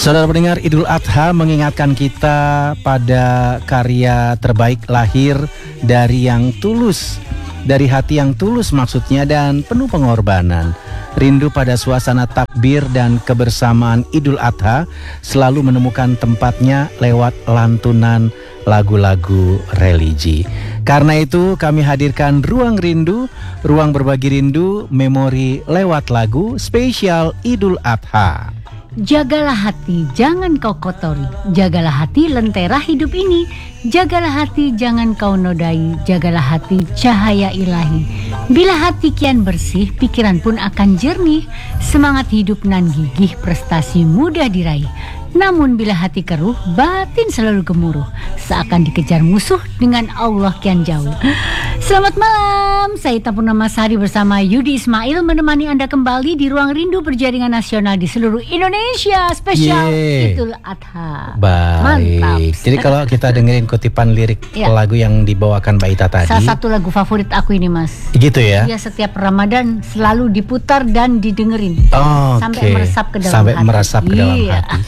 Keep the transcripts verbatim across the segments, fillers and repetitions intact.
Saudara pendengar, Idul Adha mengingatkan kita pada karya terbaik lahir dari yang tulus, dari hati yang tulus maksudnya, dan penuh pengorbanan. Rindu pada suasana takbir dan kebersamaan Idul Adha selalu menemukan tempatnya lewat lantunan lagu-lagu religi. Karena itu kami hadirkan Ruang Rindu, ruang berbagi rindu, memori lewat lagu spesial Idul Adha. Jagalah hati, jangan kau kotori. Jagalah hati, lentera hidup ini. Jagalah hati, jangan kau nodai. Jagalah hati, cahaya ilahi. Bila hati kian bersih, pikiran pun akan jernih. Semangat hidup nan gigih, prestasi mudah diraih. Namun bila hati keruh, batin selalu gemuruh. Seakan dikejar musuh, dengan Allah kian jauh. Selamat malam, saya Ita Purnamasari bersama Yudi Ismail menemani Anda kembali di Ruang Rindu Berjaringan Nasional di seluruh Indonesia. Spesial Yeay. Idul Adha. Baik. Mantap. Jadi kalau kita dengerin kutipan lirik Ya. lagu yang dibawakan Mbak Ita tadi, Salah satu lagu favorit aku ini, Mas. gitu ya? Dia setiap Ramadan selalu diputar dan didengerin. Oh, sampai oke. meresap ke dalam Sampai hati. meresap ke dalam Iya. hati.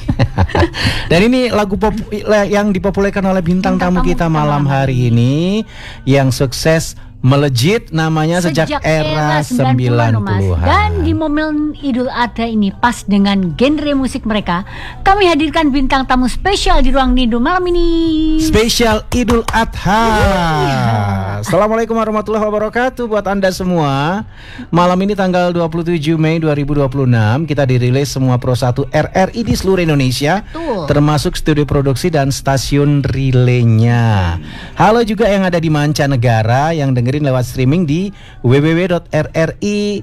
Dan ini lagu pop yang dipopulerkan oleh bintang, Bintang tamu tamu kita kita malam malam hari ini, yang sukses melejit namanya sejak, Sejak era sembilan puluhan, sembilan puluhan. Dan di momen Idul Adha ini pas dengan genre musik mereka, kami hadirkan bintang tamu spesial di Ruang Rindu malam ini. Spesial Idul Adha. Iya. Assalamualaikum warahmatullahi wabarakatuh buat Anda semua. Malam ini tanggal dua puluh tujuh Mei dua ribu dua puluh enam kita dirilis semua Pro satu R R I di seluruh Indonesia. Betul. Termasuk studio produksi dan stasiun relaynya. Halo juga yang ada di mancanegara yang dengerin lewat streaming di w w w dot r r i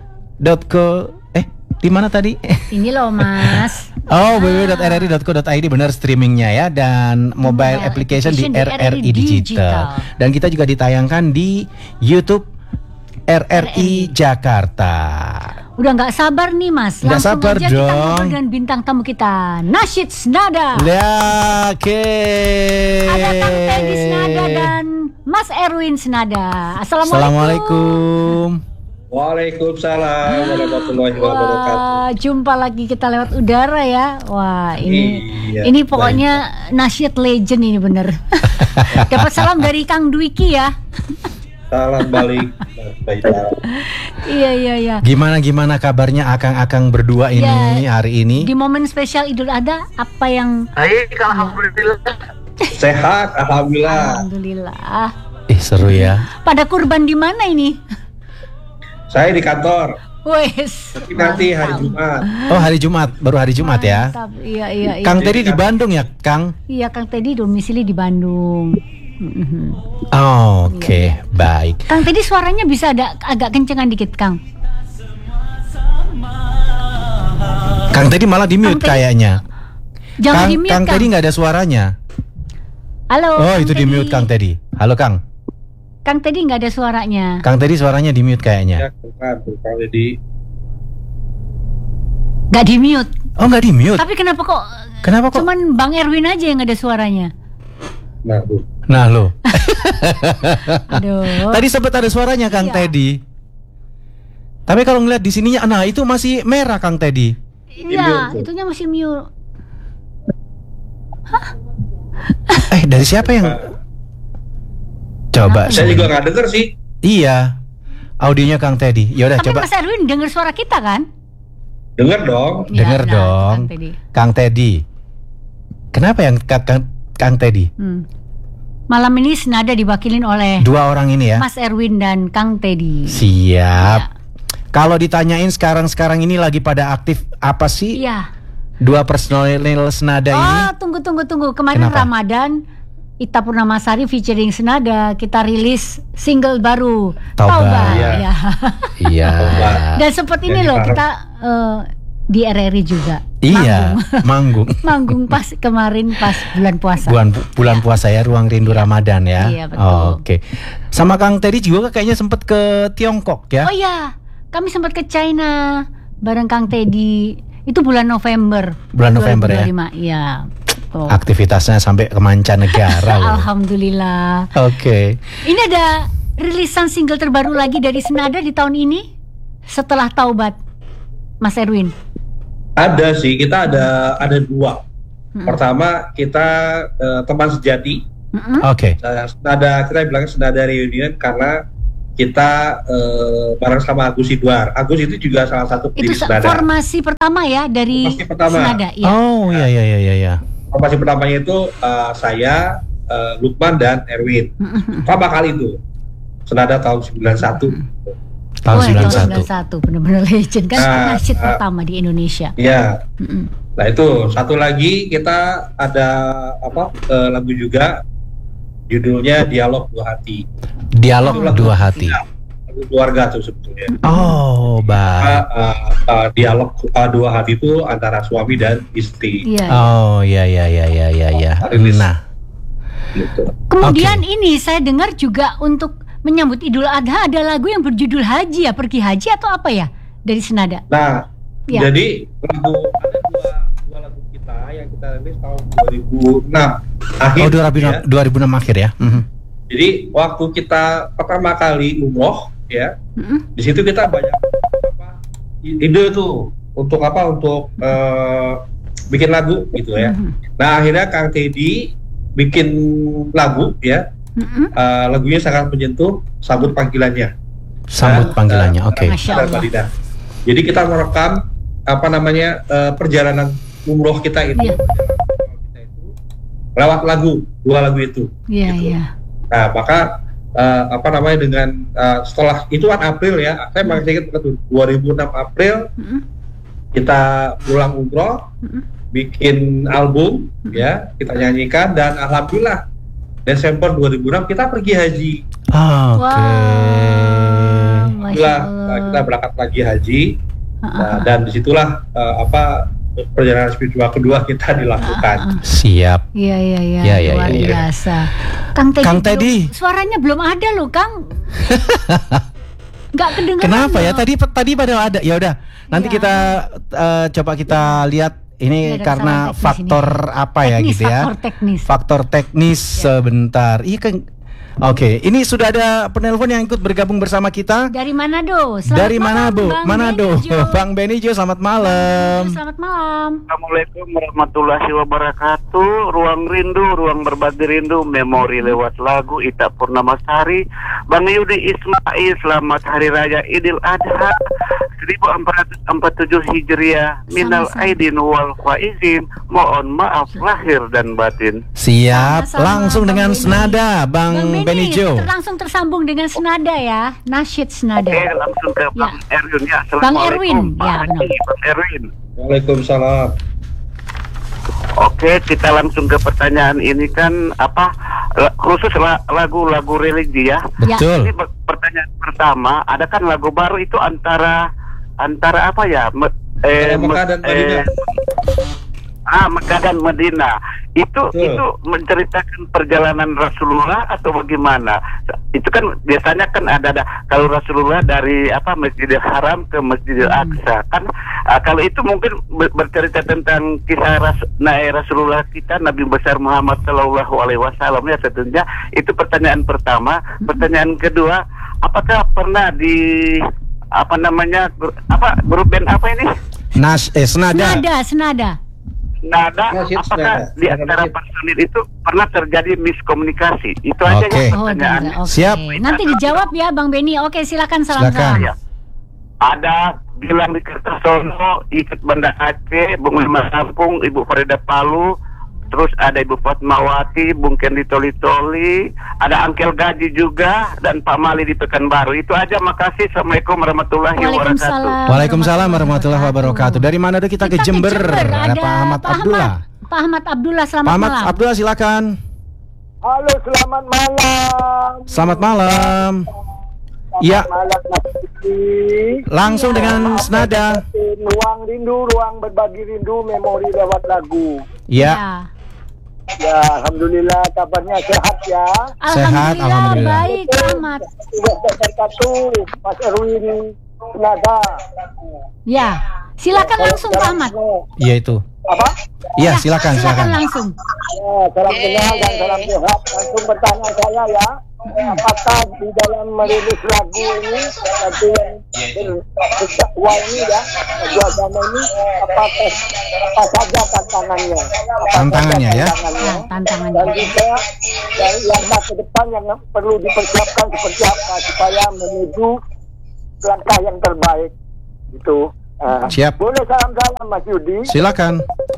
dot co. Eh, di mana tadi? Ini loh, Mas. Oh, w w w dot r r i dot co dot i d benar streamingnya ya, dan mobile Mobile application di application di R R I Digital. Digital. Dan kita juga ditayangkan di YouTube R R I Jakarta. Udah nggak sabar nih, Mas. Nggak Langsung sabar aja kita dong. ngobrol dengan bintang tamu kita, Nasyid Snada. Ya, oke. Ada Kang Teddy Snada dan Mas Erwin Snada. Assalamualaikum. Assalamualaikum. Waalaikumsalam warahmatullahi wabarakatuh. Wah, jumpa lagi kita lewat udara ya. Wah, ini Iya, ini pokoknya nasyid legend ini bener. Dapat salam dari Kang Dwiki ya. Salam balik. Iya iya iya. Gimana gimana kabarnya akang-akang berdua ini Ya, hari ini? Di momen spesial Idul Adha apa yang Baik, alhamdulillah. Sehat, alhamdulillah. Alhamdulillah. Ih, seru ya. Pada kurban di mana ini? Saya di kantor. Wes. Tapi nanti hari Jumat. Oh, hari Jumat, baru hari Jumat ya. Mantap. Iya iya iya. Kang Teddy di Bandung ya, Kang? Iya, Kang Teddy domisili di Bandung. Mhm. Oh, oke, baik. Kang Teddy suaranya bisa ada agak kencengan dikit, Kang. Kang Teddy malah di mute Kang Teddy- kayaknya. Jangan Kang, di mute, Kang Kang. Teddy nggak ada suaranya. Halo. Oh, Kang itu di Teddy. mute Kang Teddy. Halo Kang. Kang Teddy nggak ada suaranya. Kang Teddy suaranya di mute Ya, kayaknya. bukan tuh kalau di Nggak di mute. Oh, nggak di mute. Tapi kenapa kok? Kenapa kok? Cuman Bang Erwin aja yang ada suaranya. nah, tuh. Nah, lo. Aduh. Tadi sempat ada suaranya Kang Iya. Teddy. Tapi kalau ngeliat di sininya, nah itu masih merah Kang Teddy. Iya, mute tuh. itunya masih mute. Eh, dari siapa yang? Coba. Saya juga nggak denger sih. Iya. Audionya Kang Teddy. Ya udah Tapi coba. Mas Erwin dengar suara kita kan? Denger dong. Iya, Dengar nah, dong. Kang Teddy. Kang Teddy. Kenapa yang Kang, Kang, Kang Teddy? Hmm. Malam ini senada diwakilin oleh Dua orang ini ya. Mas Erwin dan Kang Teddy. Siap. Iya. Kalau ditanyain sekarang-sekarang ini lagi pada aktif apa sih? Iya. Dua personil senada ini? Oh, tunggu tunggu tunggu. Kemarin Kenapa? Ramadan Ita Purnamasari featuring Senada, kita rilis single baru Taubat. Iya. Ya. Iya. Dan seperti ini Jadi loh parah. kita eh, di R R I juga. Iya, Manggung. manggung. Manggung pas kemarin pas bulan puasa. Bulan bulan puasa ya, Ruang Rindu Ramadan ya. Iya, betul. Oh, oke. Sama Kang Teddy juga kayaknya sempat ke Tiongkok ya. Oh iya, kami sempat ke China bareng Kang Teddy. Itu bulan November. Bulan November ya? dua ribu dua puluh lima, iya. Oh. Aktivitasnya sampai ke mancanegara loh. Alhamdulillah. Oke. Ini ada rilisan single terbaru lagi dari Senada di tahun ini setelah Taubat, Mas Erwin. Ada sih, kita ada ada dua. Mm-mm. Pertama kita eh, teman sejati. Mm-mm. Oke. Nah, senada kita bilangnya senada reunion karena kita eh, bareng sama Agus Sidwar. Agus itu juga salah satu Itu pendiri sa- senada. formasi pertama ya dari Formasi pertama. Senada. Ya. Oh iya iya iya iya. iya. Formasi pertamanya itu eh, saya, eh, Lukman dan Erwin. Mm-mm. Pertama kali itu. Senada tahun sembilan puluh satu. Tahun Oh, sembilan puluh itu satu. sembilan puluh satu benar-benar legend kan Nah, nasyid uh, pertama di Indonesia. Iya. Mm-mm. Nah itu satu lagi kita ada apa eh, lagu juga judulnya Dialog Dua Hati. Dialog Itu lagu dua hati. Lagu keluarga tuh sebetulnya. Oh, baik. Uh, uh, uh, dialog uh, dua hati itu antara suami dan istri. Iya. Oh iya iya iya iya iya iya. Rilis. Nah, Gitu. Kemudian ini saya dengar juga untuk menyambut Idul Adha ada lagu yang berjudul Haji ya, pergi haji atau apa ya dari Senada? Nah, Ya. jadi lagu ada dua, dua lagu kita yang kita rilis tahun dua ribu enam akhir. oh dua ribu enam, ya. dua ribu enam akhir ya. Mhm. Jadi waktu kita pertama kali umroh ya, Mm-mm. di situ kita banyak apa ide tuh untuk apa untuk eh, bikin lagu gitu ya. Mhm. Nah akhirnya Kang Teddy bikin lagu ya, Mm-mm. eh, lagunya sangat menyentuh, Sambut Panggilannya. Sambut Nah, panggilannya. eh, Oke. Masya dan Allah. Balida. Jadi kita merekam apa namanya eh, perjalanan umroh kita itu, Iya. kita itu lewat lagu, dua lagu itu. Iya, Gitu. iya. Nah maka eh, apa namanya dengan eh, setelah itu kan April ya, saya masih ingat betul dua ribu enam April Mm-mm. kita pulang umroh, Mm-mm. bikin album ya, kita nyanyikan dan alhamdulillah Desember dua ribu enam kita pergi haji. Oke. Wow, Masya Alhamdulillah Allah. kita berangkat lagi haji. Ah, ah, Nah, dan disitulah eh, apa perjalanan spiritual kedua kita dilakukan. ah, ah. Siap. Iya, iya, iya, Iya, iya, luar iya, iya. biasa. Kang Teddy, Kang belum- Teddy. suaranya belum ada loh, Kang. Nggak kedengeran. Kenapa ya? loh. Tadi tadi padahal ada. Ya udah. Nanti Iya. kita eh, coba kita lihat ini Iya, ada karena kesalahan teknis faktor apa ya Teknis, gitu ya. Faktor teknis. Faktor teknis sebentar. Iya kan. Oke, ini sudah ada penelpon yang ikut bergabung bersama kita. Dari Manado. Selamat Dari mana, malam, Bu? Bang Manado. Benijo. Bang Benijo, selamat malam. Selamat malam. Assalamualaikum warahmatullahi wabarakatuh. Ruang rindu, ruang berbagi rindu, memori lewat lagu Ita Purnamasari. Bang Yudi Ismail, selamat Hari Raya Idul Adha seribu empat ratus empat puluh tujuh Hijriah. Minal Sama-sama. aidin wal faizin. Mohon maaf lahir dan batin. Siap, Sama-sama, langsung Bang dengan Beni. senada, Bang, Bang Beni, Benijo. ter- langsung tersambung dengan senada ya. Nasyid senada. Oke, langsung ke Ya. Bang Erwin ya. Bang Erwin, Assalamualaikum. ya, Pak benar. Haji, Bang Erwin. Waalaikumsalam. Oke, kita langsung ke pertanyaan ini kan apa la- khusus la- lagu-lagu religi ya. Betul. Ini per- pertanyaan pertama, ada kan lagu baru itu antara antara apa ya? Me- Antara Mekah dan me- Madinah. ah, Mekah dan Madinah. Itu Betul. itu menceritakan perjalanan Rasulullah atau bagaimana? Itu kan biasanya kan ada ada kalau Rasulullah dari apa Masjidil Haram ke Masjidil Hmm. Aqsa kan ah, kalau itu mungkin ber- bercerita tentang kisah ras, nah, Rasulullah kita Nabi besar Muhammad Shallallahu Alaihi Wasallam ya tentunya itu pertanyaan pertama. Pertanyaan kedua, apakah pernah di apa namanya gru- apa grup band apa ini? Nas eh senada. Senada, senada. Nada, Nasyid apakah Senada. di antara Nasyid. personil itu pernah terjadi miskomunikasi? Itu aja Oke. ya Oh, pertanyaan. ada. Oke. Siap. Nanti dijawab ya, Bang Beni. Oke, silakan salam-salam. Silakan. Ya. Ada bilang di Kertosono, ikut Banda Aceh, Bung Lima Lampung, Ibu Farida Palu, terus ada Ibu Fatmawati, Bung Kendi Toli-Toli, ada Angkel Gaji juga, dan Pak Mali di Pekanbaru. Itu aja, makasih. Assalamualaikum warahmatullahi wabarakatuh. Waalaikumsalam. Waalaikumsalam warahmatullahi wabarakatuh. Dari mana tuh kita, ke Jember? Ada Pak Ahmad Abdullah. Pak Ahmad Abdullah, selamat Pak Ahmad malam. Abdullah silakan. Halo, selamat malam. Selamat malam. Iya, Malam Mas Kiki. langsung dengan senada. Ruang rindu, ruang berbagi rindu, memori lewat lagu. Iya. Ya. Ya, alhamdulillah kabarnya sehat ya. Sehat, Alhamdulillah, alhamdulillah. baik, Pak Ahmad. Tidak terkatu, Mas Erwin Senada. Ya, silakan langsung Pak Ahmad. Iya itu. apa? Iya, silakan, Silakan silakan. langsung. Ya, salam kenal dan salam sehat. Langsung bertanya saya ya, apakah di dalam merilis lagu ini lagu yang berdakwah ini ya, lagu agama ini, apakah apa saja tantangannya? Apa Tantangannya saja ya? tantangannya? Nah, tantangannya. Dan juga dari langkah ke depan yang perlu dipersiapkan seperti apa supaya menuju langkah yang terbaik gitu. Nah, Siap. boleh salam-salam Mas Yudi. Silakan.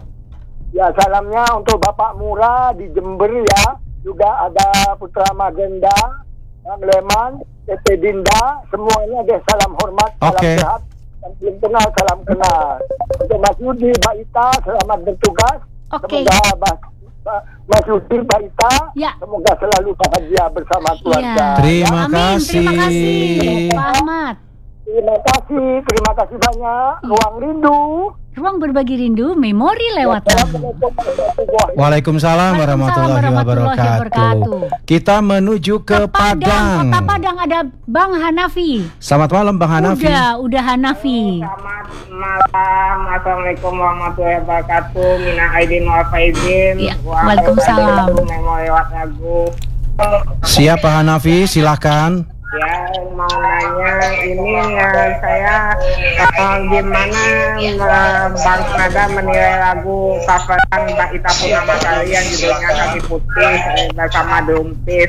Ya, salamnya untuk Bapak Mura di Jember ya. Juga ada Putra Magenda, Bang Leman, Tete Dinda, semuanya deh salam hormat, salam Oke. sehat. Dan belum kenal, salam kenal. Untuk Mas Yudi, Mbak Ita, selamat bertugas. Oke. Semoga Mas, Mas Yudi, Mbak Ita, Ya. semoga selalu bahagia bersama keluarga. Iya. Terima Amin, kasih. terima kasih Pak Ahmad. Terima kasih, terima kasih banyak. Ruang Rindu. Ruang berbagi rindu, memori lewat lagu. Assalamualaikum warahmatullahi Waalaikumsalam warahmatullahi warahmatullahi wabarakatuh. wabarakatuh. Kita menuju ke Padang. Kota Padang ada Bang Hanafi. Selamat malam Bang Hanafi. Udah, udah Hanafi. Selamat malam, Assalamualaikum warahmatullahi wabarakatuh. Mina Aidin wal Faizin. Ya, waalaikumsalam. Mau lewat lagu. Siap Pak Hanafi, silakan. Ya, mau nanya ini ya saya uh, gimana uh, Bang Nada menilai lagu coveran Mbak Ita Purnama kalian judulnya Kaki Putih eh, bersama Dumpis.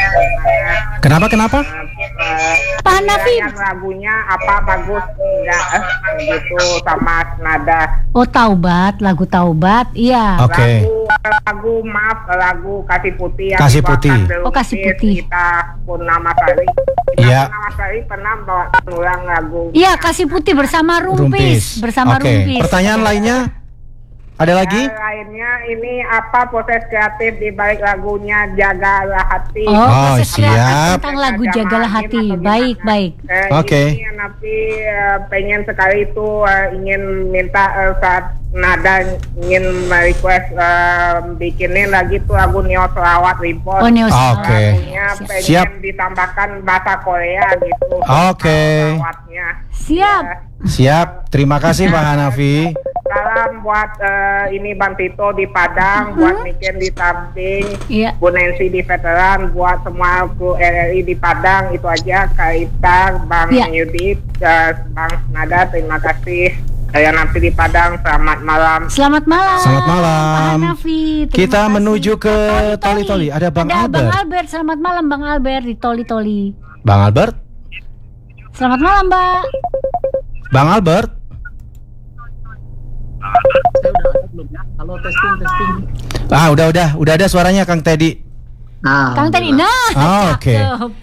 Kenapa kenapa? Uh, Pak Hanafi. penilaian lagunya apa bagus enggak eh, gitu sama Nada. Oh, Taubat, lagu Taubat. Iya. Oke. Lagu, lagu maaf lagu Kasih Putih yang Kasih dibawakan Putih. Dumpis, Oh, Kasih Putih. Kita Purnama Sari. Iya. Purnama Sari pernah bawa ulang lagu. Iya, Kasih Putih bersama Rumpis, bersama Oke. Rumpis. Pertanyaan lainnya? Ada lagi? Yang lainnya ini apa proses kreatif di balik lagunya Jagalah Hati. Oh, Oh, proses kreatif siap. tentang lagu Jamaah Jagalah Jim Hati. atau gimana? Baik, baik. Eh, Oke. Ini Napi eh, pengen sekali itu eh, ingin minta eh, saat Nada ingin request eh, bikinin lagi tuh lagu Neo Selawat Reborn. Oh, Neo Oke. Lagunya pengen Siap. ditambahkan bahasa Korea gitu. Oke. Selawatnya. Siap. Siap. Terima kasih Pak Hanafi. Salam buat eh, ini Bang Tito di Padang, buat Niken di Tamping, Iya. Bu Nancy di Veteran, buat semua kru R R I di Padang. Itu aja Kak Ita, Bang Iya. Yudi, eh, Bang Nada, terima kasih. Saya nanti di Padang, selamat malam. Selamat malam. Selamat malam. Pak Hanafi. Terima Kita kasih. menuju ke Toli-Toli. Ada Bang Ada Bang Albert. Albert. Selamat malam Bang Albert di Toli-Toli. Bang Albert? Selamat malam, Mbak. Bang Albert? Halo, testing testing. Ah, udah udah, udah ada suaranya Kang Teddy. Nah, Kang Teddy. Nah, Oh, oke. cakep.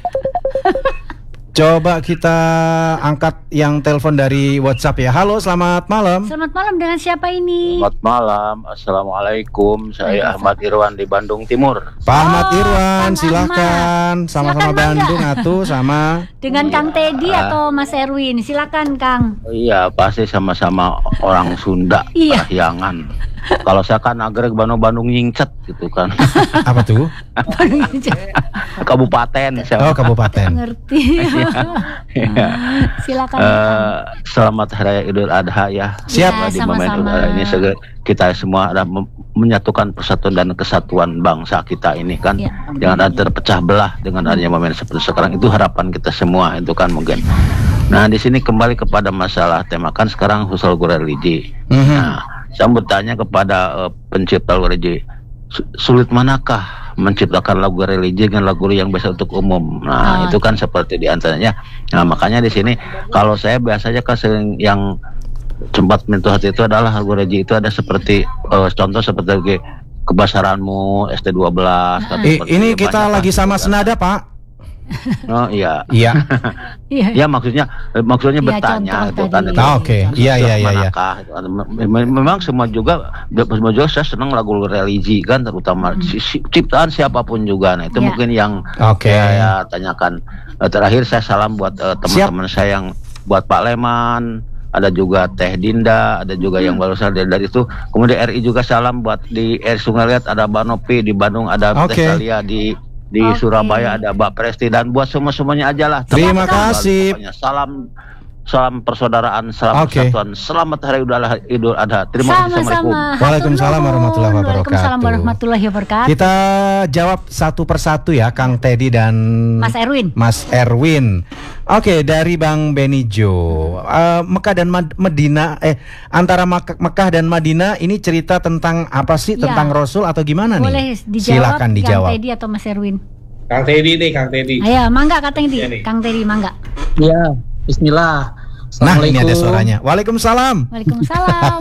Coba kita angkat yang telepon dari WhatsApp ya. Halo, selamat malam. Selamat malam, dengan siapa ini? Selamat malam, Assalamualaikum. Saya Waalaikumsalam. Ahmad Irwan di Bandung Timur. Pak Ahmad Oh, Irwan, Kang silakan. Sama-sama Silakan, Mangga. Bandung atuh sama. Dengan Kang Teddy Ah. atau Mas Erwin? Silakan, Kang. Iya, pasti sama-sama orang Sunda, Iya. Parahyangan. Kalau saya kan agrek Bandung-Bandung nyingcet gitu kan. Apa tuh? Kabupaten saya. Oh, kabupaten. Ngerti. Iya. Silakan. Eh, Kang. selamat Hari Raya Idul Adha ya. Siap. Ya, Di momen Idul sama-sama. Adha ini segera kita semua ada mem- menyatukan persatuan dan kesatuan bangsa kita ini kan. Ya. Jangan ada terpecah belah dengan adanya momen seperti sekarang. Itu harapan kita semua itu kan mungkin. Nah, di sini kembali kepada masalah tema kan sekarang husnul religi. Mhm. Nah, saya bertanya kepada uh, pencipta lagu religi, su- sulit manakah menciptakan lagu religi dengan lagu yang biasa untuk umum? Nah, Ah. itu kan seperti diantaranya. Nah, makanya di sini kalau saya biasanya kan sering yang sempat menyentuh hati itu adalah lagu religi itu ada seperti uh, contoh seperti Kebasaranmu S T dua belas. kan I- seperti ini banyak kita lah lagi gitu sama kan. senada, Pak. Oh iya. Iya. Iya. Ya maksudnya eh, maksudnya Iya, bertanya contoh itu kan tadi. itu. Ah, oke. Iya, iya, iya, iya. Manakah, gitu kan. Mem- Memang semua juga semua juga saya senang lagu religi kan terutama Hmm. si- si- ciptaan siapapun juga. Nah, itu Iya. mungkin yang Oke. saya tanyakan. Eh, Terakhir saya salam buat eh, teman-teman saya yang buat Pak Leman, ada juga Teh Dinda, ada juga yang Hmm. barusan dari, dari itu. Kemudian R I juga salam buat di R Sungai Liat ada Mbak Nopi, di Bandung ada Oke. Teh Salia, di di Oke. Surabaya ada Mbak Presti, dan buat semua-semuanya aja lah. Terima Teman-teman, kasih. pokoknya salam salam persaudaraan, salam Oke. persatuan. Selamat Hari Idul Adha. Idul Adha. Terima kasih. Assalamualaikum. Sama-sama. Waalaikumsalam warahmatullahi wabarakatuh. Waalaikumsalam warahmatullahi wabarakatuh. Kita jawab satu persatu ya, Kang Teddy dan Mas Erwin. Mas Erwin. Oke, dari Bang Benijo, uh, Mekah dan Mad- Medina, eh antara Mak- Mekah dan Madinah ini cerita tentang apa sih? Ya. Tentang Rasul atau gimana Boleh nih? dijawab Silakan dijawab. Kang Teddy atau Mas Erwin? Kang Teddy nih, Kang Teddy. Ayo, mangga Kang Teddy. Iya nih. Kang Teddy mangga. Ya, Bismillah. Nah, ini ada Assalamualaikum. suaranya. Waalaikumsalam. Waalaikumsalam.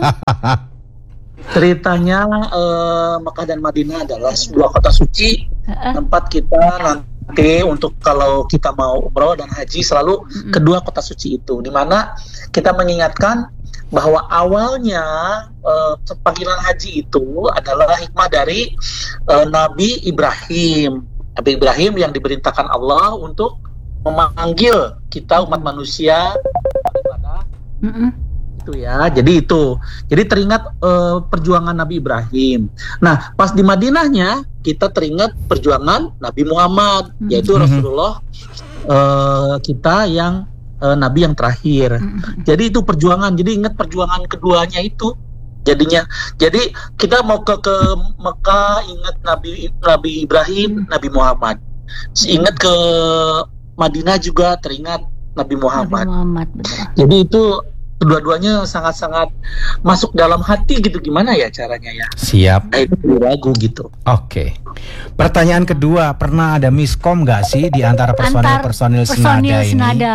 Ceritanya eh, Mekah dan Madinah adalah sebuah kota suci, Heeh. tempat kita nanti untuk kalau kita mau umroh dan haji selalu Mm-mm. kedua kota suci itu, di mana kita mengingatkan bahwa awalnya eh, panggilan haji itu adalah hikmah dari eh, Nabi Ibrahim. Nabi Ibrahim yang diperintahkan Allah untuk memanggil kita umat manusia pada Mm-mm. itu ya. Jadi itu. Jadi teringat eh, perjuangan Nabi Ibrahim. Nah, pas di Madinahnya kita teringat perjuangan Nabi Muhammad, Mhm. yaitu Mhm. Rasulullah eh, kita yang eh, Nabi yang terakhir. Mm-mm. Jadi itu perjuangan. Jadi ingat perjuangan keduanya itu. Jadinya, jadi kita mau ke ke Mekah ingat Nabi Nabi Ibrahim, Nabi Muhammad. Ingat ke Madinah juga teringat Nabi Nabi Muhammad. Muhammad, betul. Jadi itu kedua-duanya sangat-sangat masuk dalam hati gitu. Gimana ya caranya ya? Siap. Nah, itu lagu gitu. Oke. Pertanyaan kedua, pernah ada miskom nggak sih di antara Antar personil-personil personil senada ini? senada.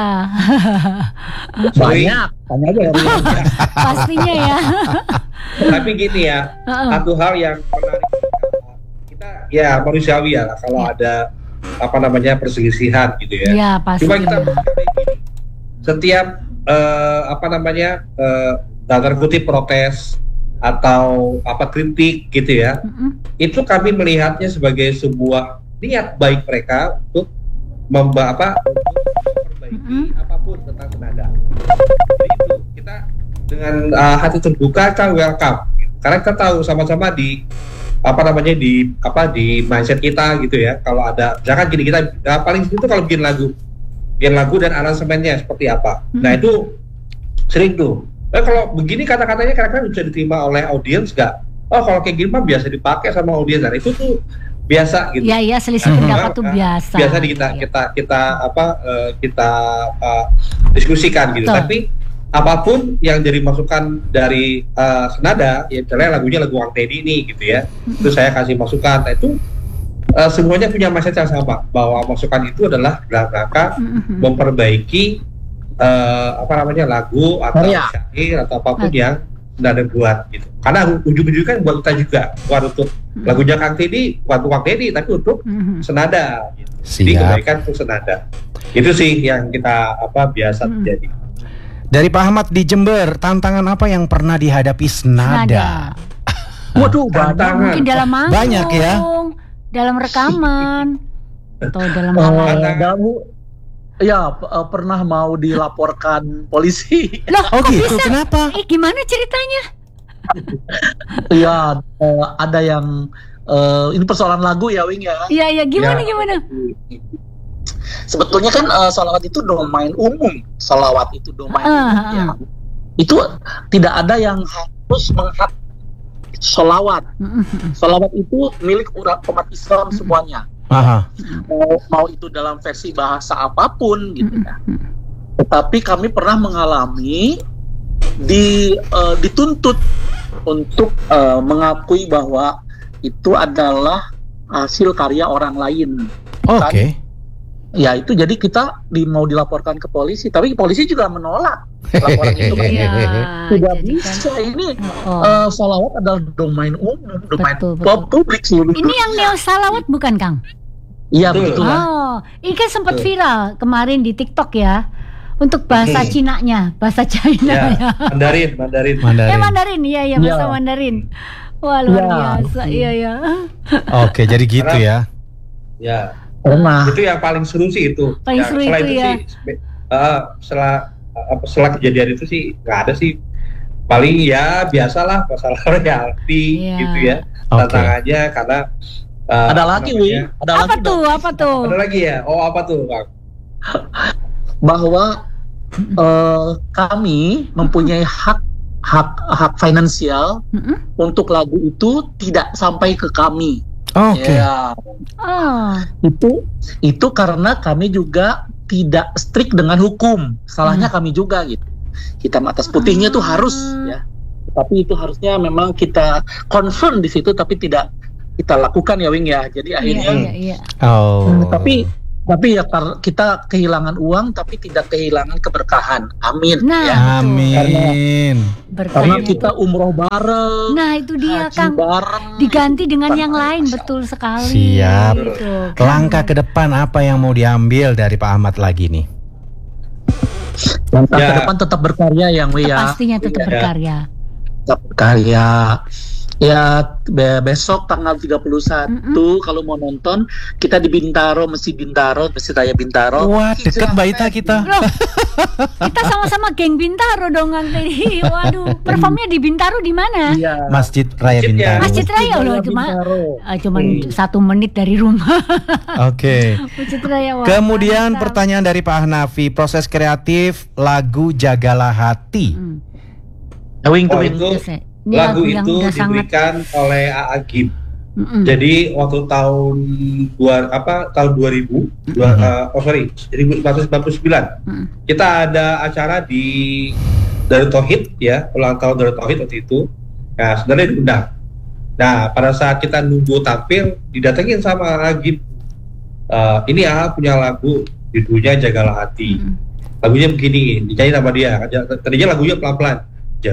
Banyak. Tanya aja ya. Pastinya ya. Tapi gini ya, Heeh. satu hal yang menarik kita ya manusiawi ya lah, kalau ada apa namanya perselisihan gitu ya. Iya, Cuma kita pastinya. setiap eh, apa namanya eh, dalam kutip protes atau apa kritik gitu ya, Mm-mm. itu kami melihatnya sebagai sebuah niat baik mereka untuk memba apa untuk memperbaiki Mm-mm. apapun tentang senada. Jadi itu kita dengan uh, hati terbuka kan welcome, karena kita tahu sama-sama di apa namanya di apa di mindset kita gitu ya. Kalau ada jangan gini kita uh, paling itu kalau bikin lagu, bikin lagu dan aransemennya seperti apa. Hmm. Nah itu sering tuh. Nah, kalau begini kata-katanya kira-kira bisa diterima oleh audiens nggak? Oh kalau kayak gini mah biasa dipakai sama audiens. Nah itu tuh biasa gitu. Iya, iya, selisih Nah, pendapat tuh nah, biasa. Biasa di kita Iya. kita kita apa uh, kita uh, diskusikan gitu. Betul. Tapi apapun yang jadi masukan dari uh, senada, ya misalnya lagunya lagu Kang Teddy ini gitu ya, itu saya kasih masukan. Nah itu uh, semuanya punya mindset yang sama, bahwa masukan itu adalah dalam rangka Mm-mm. memperbaiki uh, apa namanya lagu atau Karya. syair atau apapun Betul. yang senada buat gitu. Karena ujung-ujungnya kan buat kita juga, bukan untuk Mm-mm. lagunya Kang Teddy, bukan untuk Kang Teddy, tapi untuk Mm-mm. senada. Gitu. Jadi Siap. kebaikan untuk senada. Itu sih yang kita apa biasa Hmm. terjadi. Dari Pak Ahmad di Jember, tantangan apa yang pernah dihadapi senada? Waduh, banyak. Tantangan. Mungkin dalam manggung, Banyak ya. dalam rekaman, atau dalam Eh, hal lain. Tantangan. kamu ya p- eh, pernah mau dilaporkan polisi. Loh, Oh kok gitu, bisa? kenapa? Eh, gimana ceritanya? Ya, eh, ada yang eh, ini persoalan lagu ya, Wing ya. Iya, iya, gimana, Ya. gimana? Sebetulnya kan eh, salawat itu domain umum. Salawat itu domain Ah, umum ya. ah. Itu tidak ada yang harus menghak salawat. Mm-mm. Salawat itu milik urat umat Islam semuanya. Aha. Mau, mau itu dalam versi bahasa apapun gitu ya. Mm-mm. Tetapi kami pernah mengalami di eh, dituntut untuk eh, mengakui bahwa itu adalah hasil karya orang lain. Oke. Ya itu jadi kita di, mau dilaporkan ke polisi, tapi polisi juga menolak laporan itu. Kan Iya, tidak jadi kan- bisa, ini Oh. eh, salawat adalah domain umum, domain Betul, betul. pub- publik seluruh. Ini yang neo salawat bukan, Kang? Iya Betul. begitu lah. Oh, ini kan sempat Betul. viral kemarin di TikTok ya. Untuk bahasa Hmm. Cina-nya, bahasa China Ya, ya. Mandarin, Mandarin. Eh Mandarin. Mandarin, iya iya bahasa Iya. Mandarin. Wah luar Iya. biasa, iya iya. Oke, jadi gitu ya. Ya, Pernah. itu yang paling seru sih itu. Paling Ya, seru setelah itu ya. sih, sebe- eh, setelah apa setelah kejadian itu sih nggak ada sih. Paling ya biasalah masalah royalti Iya. gitu ya. Oke. Tantangannya karena eh, Ada apa lagi, namanya, Wing. Ada Apa lagi tuh? dong. Apa tuh? Ada lagi ya? Oh apa tuh, Kang? Bahwa eh, kami mempunyai hak hak hak finansial Mm-mm. untuk lagu itu tidak sampai ke kami. Oke. Ya, Oh. itu itu karena kami juga tidak strict dengan hukum. Salahnya Hmm. kami juga gitu. Hitam atas putihnya tuh harus ya. Tapi itu harusnya memang kita concern di situ, tapi tidak kita lakukan ya Wing ya. Jadi akhirnya Iya, iya, iya. Oh. Hmm, tapi tapi ya kar- kita kehilangan uang tapi tidak kehilangan keberkahan. Amin. Nah, Ya. betul. Amin. Karena Berkahnya kita itu. umroh bareng, Nah, itu dia haji Kang. bareng. Diganti dengan yang Masya lain, Allah. betul sekali. Siap. Gitu, Kang. Langkah ke depan apa yang mau diambil dari Pak Ahmad lagi nih? Langkah Ya. ke depan tetap berkarya yang Wi ya. Pastinya tetap Iya. berkarya. Tetap berkarya. Ya be- besok tanggal tiga puluh satu kalau mau nonton kita di Bintaro, Mesti Bintaro, Mesti Raya Bintaro. Wah, deket Mbak Ita kita. Loh, kita sama-sama geng Bintaro dong, Kang Teddy. Waduh, performnya di Bintaro di mana? Iya. Masjid Raya Masjid ya. Bintaro. Masjid Raya loh, cuma Bintaro. ah, cuman satu menit dari rumah. Oke. Masjid Raya. wah, Kemudian mantap. pertanyaan dari Pak Hanafi, proses kreatif lagu Jagalah Hati. Hmm. Wing, Oh, Wing. itu Terus, ini lagu yang itu udah sangat. diberikan oleh A A Gib. Mm-mm. Jadi waktu tahun dua apa tahun dua ribu, dua, Mhm. uh, oh sorry, seribu sembilan ratus sembilan puluh sembilan Mm-mm. kita ada acara di Darut Tauhid ya, ulang tahun Darut Tauhid waktu itu. Nah, sebenarnya diundang. Nah, pada saat kita nunggu tampil, didatengin sama A A Gib. Uh, ini A A punya lagu judulnya Jagalah Hati. Mm-mm. Lagunya begini, dinyanyi sama dia. Tadinya lagunya pelan-pelan.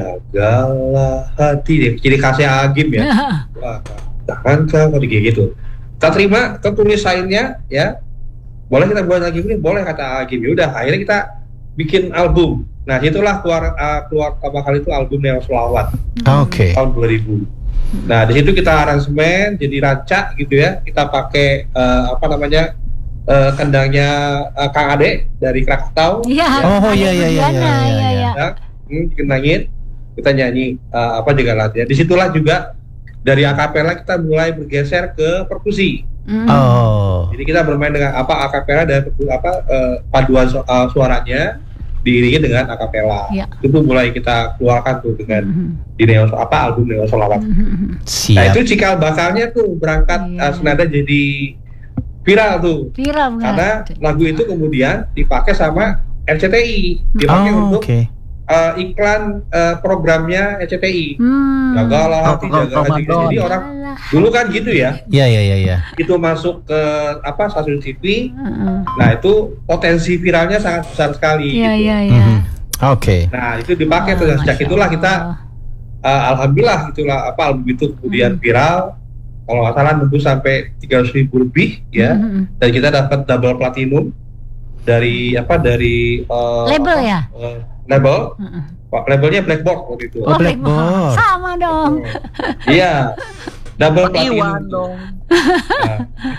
Jagalah hati, deh. Ciri khasnya A A Gib ya. Wah, jangan kau kayak gitu. Kita terima, kita tulis lainnya ya. Boleh kita buat lagi ini, boleh kata A A Gib. Ya udah, akhirnya kita bikin album. Nah, itulah keluar uh, keluar pertama kali itu album Neo Solawat Oke. tahun dua ribu. Nah, di situ kita aransemen jadi rancak gitu ya. Kita pakai uh, apa namanya? Uh, kendangnya uh, Kang Ade dari Krakatau. Iya. Oh, ada iya, iya, iya, Juliana, iya, iya, iya, iya. iya. Ya, hmm, dikenangin, kita nyanyi uh, apa juga latihan. Disitulah juga dari akapela kita mulai bergeser ke perkusi. Mm. Oh. Jadi kita bermain dengan apa akapela dan perku- apa uh, paduan su- uh, suaranya diiringi dengan akapela. Ya. Itu mulai kita keluarkan tuh dengan Mhm. di Neo apa album Neo Solawat. Mhm. Nah Siap. itu cikal bakalnya tuh berangkat Iya. uh, senada jadi viral tuh. Viral banget. Karena lagu itu kemudian dipakai sama R C T I, dipakai Oh, untuk oke. uh, iklan uh, programnya R C T I. Hmm. Jagalah hati, Oh, jagalah hati. Ramadan. Jadi orang dulu kan gitu ya, Iya, iya, iya, iya. itu masuk ke apa stasiun T V. Heeh. Nah itu potensi viralnya sangat besar sekali. Iya, gitu. iya, iya. Mhm. Oke. Nah itu dipakai tuh. Oh, Dan sejak Masya itulah kita, Allah. uh, alhamdulillah itulah apa album itu kemudian Hmm. viral. Kalau nggak salah nembus sampai tiga ratus ribu lebih ya. Mhm. Dan kita dapat double platinum dari apa dari uh, Label apa, ya? uh, label. Heeh. Wah, labelnya Blackboard waktu itu. Oh, Blackboard. Sama dong. Iya. Double Pak Iwan platinum. dong. Nah,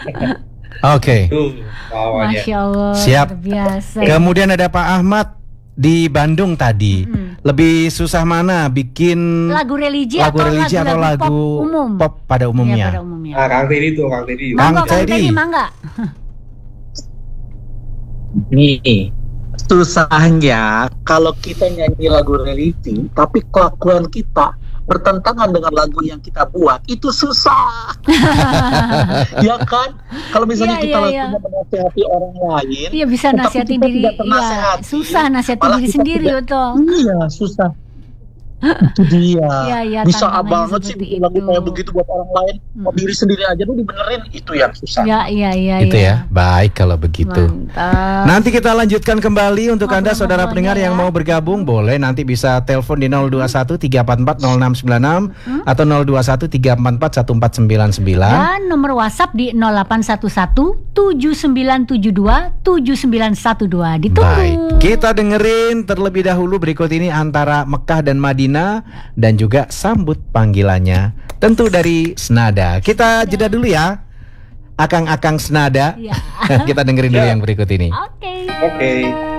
Oke. itu awalnya. Masya Allah. Siap. Luar biasa. Kemudian ada Pak Ahmad di Bandung tadi. Mm. Lebih susah mana bikin Lagu religi lagu atau religi atau lagu-lagu lagu pop umum? pop pada Iya, umumnya? pada umumnya. Nah, Kang Teddy tuh, Kang Teddy. Kang Mangga, Kang Teddy. Teddy, mangga. Nih, susahnya kalau kita nyanyi lagu religi, tapi kelakuan kita bertentangan dengan lagu yang kita buat, itu susah. Ya kan? Kalau misalnya Iya, kita iya, lakunya menasihati orang lain, Iya bisa tetapi nasihatin kita diri. tidak Iya, ternasehati, susah nasihatin malah diri kita sendiri, tidak- betul. iya susah. Itu dia. Iya, iya, Bisa tantangannya banget sih seperti bikin lagu itu. kayak begitu buat orang lain. Mau Hmm. diri sendiri aja lu dibenerin, itu yang susah. Iya, iya, iya. Itu iya. ya. Baik kalau begitu. Mantap. Nanti kita lanjutkan kembali untuk Anda saudara Ngobrol-ngobrolnya pendengar yang ya. mau bergabung, boleh nanti bisa telepon di nol dua satu tiga empat empat nol enam sembilan enam atau nol dua satu tiga empat empat satu empat sembilan sembilan. Dan nomor WhatsApp di nol delapan satu satu tujuh sembilan tujuh dua tujuh sembilan satu dua. Ditunggu. Baik, kita dengerin terlebih dahulu berikut ini antara Mekah dan Madinah dan juga sambut panggilannya tentu dari Senada. Kita jeda dulu ya, akang-akang Senada. Iya. Kita dengerin dulu Ya. yang berikut ini. Oke. Oke.